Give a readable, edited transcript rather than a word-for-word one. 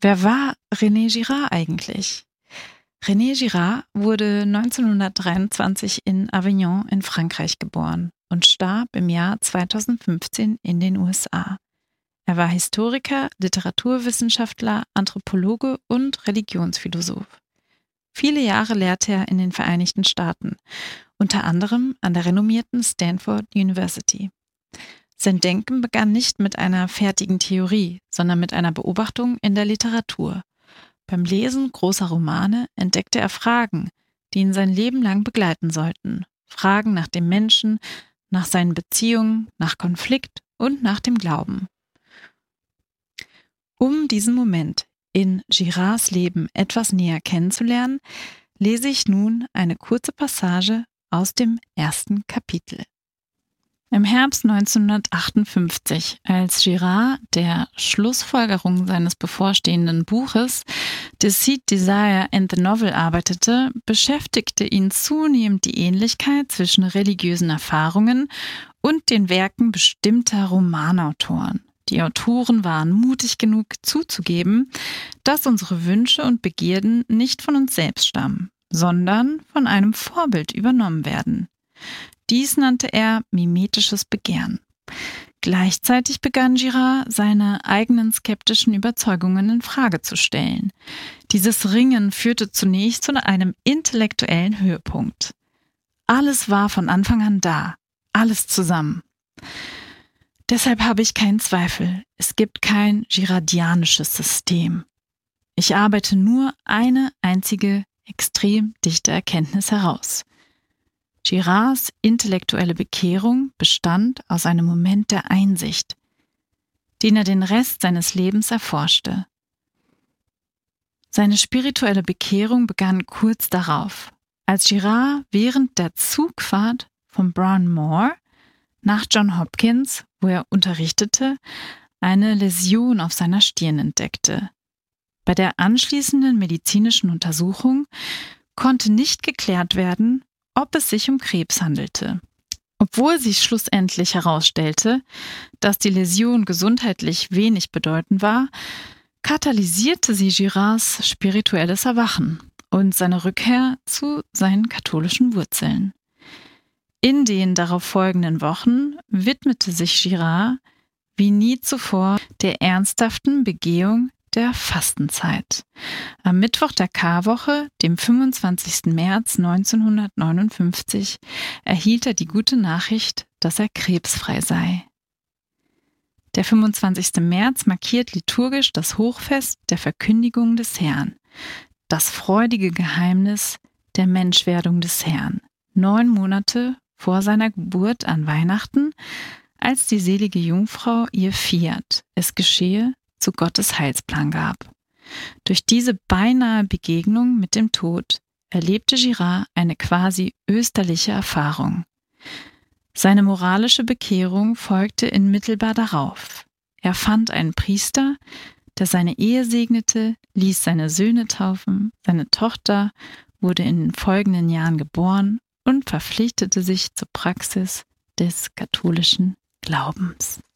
Wer war René Girard eigentlich? René Girard wurde 1923 in Avignon in Frankreich geboren und starb im Jahr 2015 in den USA. Er war Historiker, Literaturwissenschaftler, Anthropologe und Religionsphilosoph. Viele Jahre lehrte er in den Vereinigten Staaten, unter anderem an der renommierten Stanford University. Sein Denken begann nicht mit einer fertigen Theorie, sondern mit einer Beobachtung in der Literatur. Beim Lesen großer Romane entdeckte er Fragen, die ihn sein Leben lang begleiten sollten. Fragen nach dem Menschen, nach seinen Beziehungen, nach Konflikt und nach dem Glauben. Um diesen Moment in Girards Leben etwas näher kennenzulernen, lese ich nun eine kurze Passage aus dem ersten Kapitel. Im Herbst 1958, als Girard der Schlussfolgerung seines bevorstehenden Buches Deceit, Desire and the Novel arbeitete, beschäftigte ihn zunehmend die Ähnlichkeit zwischen religiösen Erfahrungen und den Werken bestimmter Romanautoren. Die Autoren waren mutig genug zuzugeben, dass unsere Wünsche und Begierden nicht von uns selbst stammen, sondern von einem Vorbild übernommen werden. Dies nannte er mimetisches Begehren. Gleichzeitig begann Girard, seine eigenen skeptischen Überzeugungen in Frage zu stellen. Dieses Ringen führte zunächst zu einem intellektuellen Höhepunkt. Alles war von Anfang an da, alles zusammen. Deshalb habe ich keinen Zweifel, es gibt kein girardianisches System. Ich arbeite nur eine einzige, extrem dichte Erkenntnis heraus. Girards intellektuelle Bekehrung bestand aus einem Moment der Einsicht, den er den Rest seines Lebens erforschte. Seine spirituelle Bekehrung begann kurz darauf, als Girard während der Zugfahrt von Brown Moor nach Johns Hopkins, wo er unterrichtete, eine Läsion auf seiner Stirn entdeckte. Bei der anschließenden medizinischen Untersuchung konnte nicht geklärt werden, ob es sich um Krebs handelte. Obwohl sich schlussendlich herausstellte, dass die Läsion gesundheitlich wenig bedeutend war, katalysierte sie Girards spirituelles Erwachen und seine Rückkehr zu seinen katholischen Wurzeln. In den darauf folgenden Wochen widmete sich Girard wie nie zuvor der ernsthaften Begehung der Fastenzeit. Am Mittwoch der Karwoche, dem 25. März 1959, erhielt er die gute Nachricht, dass er krebsfrei sei. Der 25. März markiert liturgisch das Hochfest der Verkündigung des Herrn, das freudige Geheimnis der Menschwerdung des Herrn, 9 Monate vor seiner Geburt an Weihnachten, als die selige Jungfrau ihr Fiat, es geschehe, zu Gottes Heilsplan gab. Durch diese beinahe Begegnung mit dem Tod erlebte Girard eine quasi österliche Erfahrung. Seine moralische Bekehrung folgte unmittelbar darauf. Er fand einen Priester, der seine Ehe segnete, ließ seine Söhne taufen, seine Tochter wurde in den folgenden Jahren geboren und verpflichtete sich zur Praxis des katholischen Glaubens.